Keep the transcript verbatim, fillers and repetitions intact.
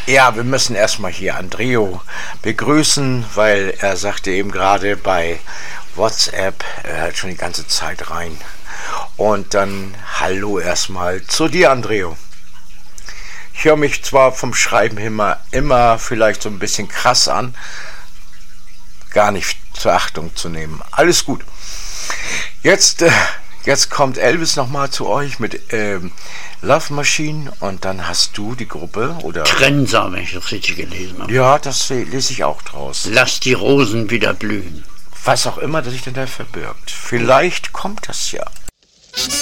Ja, wir müssen erstmal hier Andreo begrüßen, weil er sagte eben gerade bei WhatsApp, er hört schon die ganze Zeit rein. Und dann hallo erstmal zu dir, Andreo. Ich höre mich zwar vom Schreiben immer, immer vielleicht so ein bisschen krass an, gar nicht zur Achtung zu nehmen. Alles gut. Jetzt, äh, jetzt kommt Elvis nochmal zu euch mit ähm, Love Machine und dann hast du die Gruppe, oder? Trenser, wenn ich das richtig gelesen habe. Ja, das lese ich auch draus. Lass die Rosen wieder blühen. Was auch immer, dass sich denn da verbirgt. Vielleicht kommt das ja.